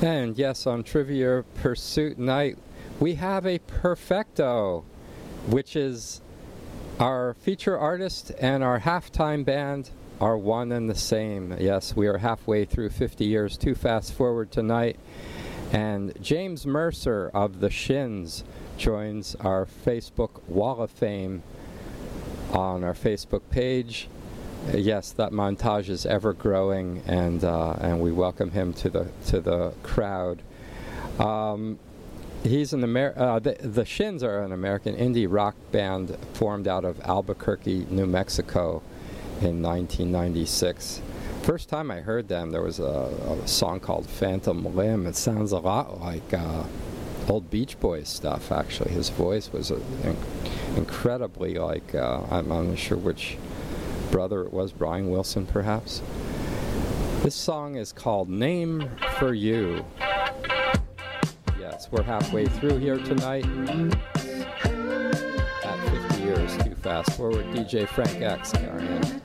And yes, on Trivia Pursuit Night, we have a perfecto, which is our feature artist and our halftime band are one and the same. Yes, we are halfway through 50 years Too Fast Forward tonight. And James Mercer of the Shins joins our Facebook Wall of Fame on our Facebook page. Yes, that montage is ever growing, and we welcome him to the crowd. He's the Shins are an American indie rock band formed out of Albuquerque, New Mexico, in 1996. First time I heard them, there was a song called Phantom Limb. It sounds a lot like old Beach Boys stuff. Actually, his voice was incredibly like I'm not sure which brother it was, Brian Wilson perhaps. This song is called Name for You. Yes, we're halfway through here tonight at 50 years Too Fast Forward. DJ Frank X carrying.